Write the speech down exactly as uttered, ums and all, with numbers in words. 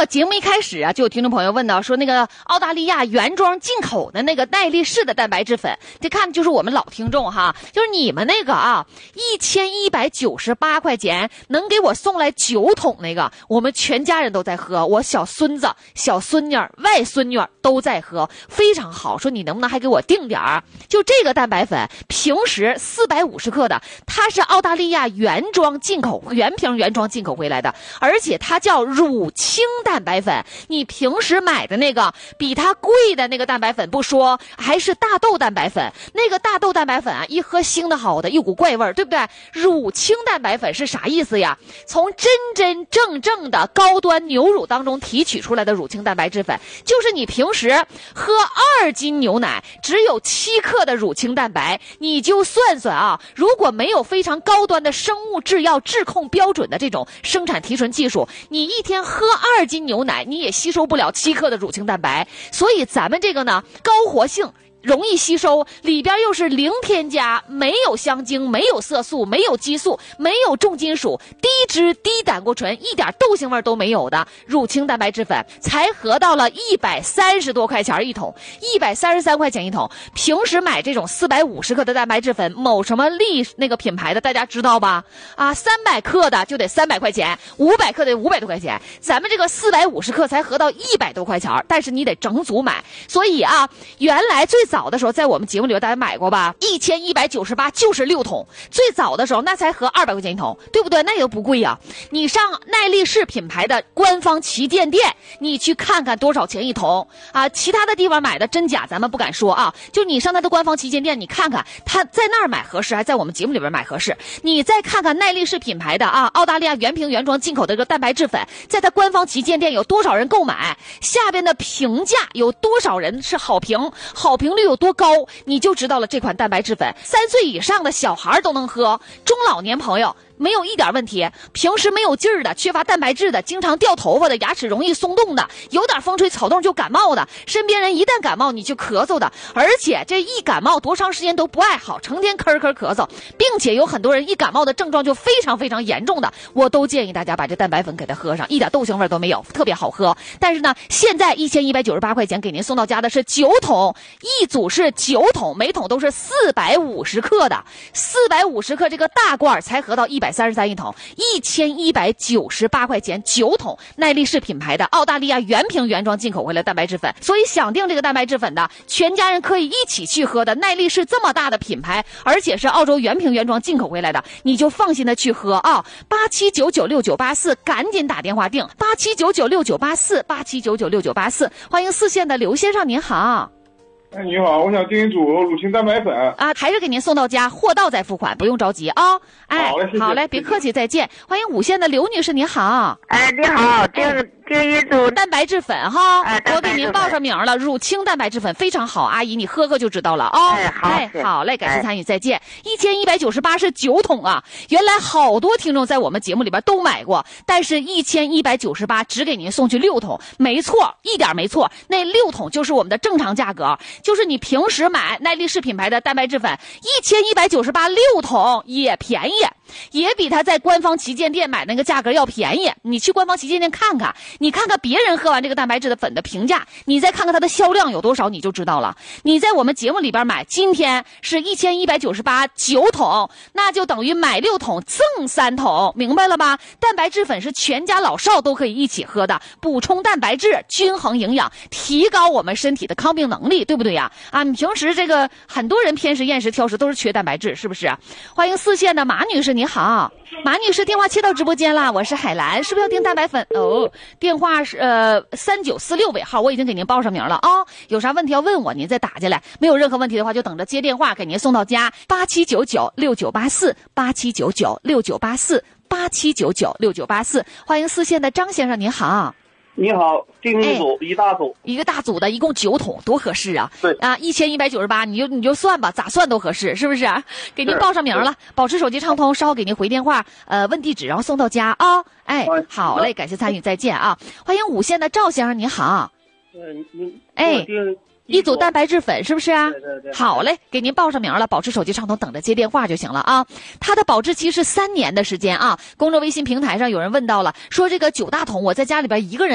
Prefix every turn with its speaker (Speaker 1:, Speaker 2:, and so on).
Speaker 1: 节目一开始啊，就有听众朋友问到说，那个澳大利亚原装进口的那个耐力士的蛋白质粉，这看就是我们老听众哈，就是你们那个啊，一千一百九十八块钱能给我送来九桶那个，我们全家人都在喝，我小孙子、小孙女、外孙女都在喝，非常好。说你能不能还给我订点儿？就这个蛋白粉，平时四百五十克的，它是澳大利亚原装进口、原瓶原装进口回来的，而且它叫乳清蛋白粉。你平时买的那个比它贵的那个蛋白粉不说，还是大豆蛋白粉。那个大豆蛋白粉啊，一喝腥的好的，一股怪味儿，对不对？乳清蛋白粉是啥意思呀？从真真正正的高端牛乳当中提取出来的乳清蛋白质粉，就是你平时喝二斤牛奶只有七克的乳清蛋白，你就算算啊，如果没有非常高端的生物制药质控标准的这种生产提纯技术，你一天喝二斤牛奶，你也吸收不了七克的乳清蛋白。所以咱们这个呢，高活性，容易吸收，里边又是零添加，没有香精，没有色素，没有激素，没有重金属，低脂低胆固醇，一点豆腥味都没有的乳清蛋白质粉，才合到了一百三十多块钱一桶，一百三十三块钱一桶。平时买这种四百五十克的蛋白质粉，某什么力那个品牌的大家知道吧？啊，三百克的就得三百块钱，五百克得五百多块钱，咱们这个四百五十克才合到一百多块钱，但是你得整组买。所以啊，原来最早早的时候，在我们节目里边大家买过吧，一千一百九十八就是六桶，最早的时候那才合二百块钱一桶，对不对？那也都不贵呀、啊。你上耐力士品牌的官方旗舰店，你去看看多少钱一桶啊？其他的地方买的真假咱们不敢说啊，就你上它的官方旗舰店，你看看它在那儿买合适，还在我们节目里边买合适。你再看看耐力士品牌的啊，澳大利亚原瓶原装进口的这个蛋白质粉，在它官方旗舰店有多少人购买？下边的评价有多少人是好评？好评率有多高，你就知道了。这款蛋白质粉，三岁以上的小孩都能喝，中老年朋友没有一点问题。平时没有劲儿的，缺乏蛋白质的，经常掉头发的，牙齿容易松动的，有点风吹草动就感冒的，身边人一旦感冒你就咳嗽的，而且这一感冒多长时间都不爱好，成天咳咳咳嗽，并且有很多人一感冒的症状就非常非常严重的，我都建议大家把这蛋白粉给它喝上，一点豆腥味都没有，特别好喝。但是呢，现在一千一百九十八块钱给您送到家的是九桶，一组是九桶，每桶都是四百五十克的，四百五十克这个大罐才合到一百三十三一桶，一千一百九十八块钱九桶，耐力士品牌的澳大利亚原瓶原装进口回来蛋白质粉。所以想订这个蛋白质粉的，全家人可以一起去喝的，耐力士这么大的品牌，而且是澳洲原瓶原装进口回来的，你就放心的去喝啊！八七九九六九八四，赶紧打电话订八七九九六九八四，八七九九六九八四。欢迎四线的刘先生，您好。
Speaker 2: 哎，你好，我想订一组乳清蛋白粉
Speaker 1: 啊，还是给您送到家，货到再付款，不用着急啊、哦。哎，
Speaker 2: 好嘞，谢谢
Speaker 1: 好嘞，别客气，再见。欢迎五线的刘女士，您好。
Speaker 3: 哎，你好，订订一组
Speaker 1: 蛋白质粉哈，
Speaker 3: 哎，
Speaker 1: 我给您报上名了，乳清蛋白质粉非常好，阿姨你喝喝就知道了啊、哦。
Speaker 3: 哎，好，
Speaker 1: 哎，好嘞，感谢参与，再见。一千一百九十八是九桶啊，原来好多听众在我们节目里边都买过，但是一千一百九十八只给您送去六桶，没错，一点没错，那六桶就是我们的正常价格，就是你平时买耐力士品牌的蛋白质粉，一千一百九十八六桶也便宜，也比他在官方旗舰店买那个价格要便宜。你去官方旗舰店看看，你看看别人喝完这个蛋白质的粉的评价，你再看看它的销量有多少，你就知道了。你在我们节目里边买，今天是一千一百九十八九桶，那就等于买六桶赠三桶，明白了吧？蛋白质粉是全家老少都可以一起喝的，补充蛋白质，均衡营养，提高我们身体的抗病能力，对不对呀？啊，你平时这个很多人偏食厌食挑食都是缺蛋白质，是不是？欢迎四线的马女士，你好。马女士，电话切到直播间了，我是海兰，是不是要订蛋白粉？哦，电话是呃三九四六尾号，我已经给您报上名了啊、哦。有啥问题要问我，您再打进来。没有任何问题的话，就等着接电话给您送到家。八七九九六九八四，八七九九六九八四，八七九九六九八四。欢迎四线的张先生，您好。
Speaker 4: 你好，订一组、哎、一大组，
Speaker 1: 一个大组的，一共九桶，多合适啊！
Speaker 4: 对
Speaker 1: 啊，一千一百九十八，你就你就算吧，咋算都合适，是不是？给您报上名了，保持手机畅通，稍后给您回电话，呃，问地址，然后送到家啊、哦。哎，好嘞，感谢参与，再见啊！欢迎五线的赵先生，你好。
Speaker 4: 嗯，你
Speaker 1: 哎。一组蛋白质粉是不是啊？
Speaker 4: 对对对，
Speaker 1: 好嘞，给您报上名了，保持手机畅通，等着接电话就行了啊。它的保质期是三年的时间啊。公众微信平台上有人问到了，说这个九大桶，我在家里边一个人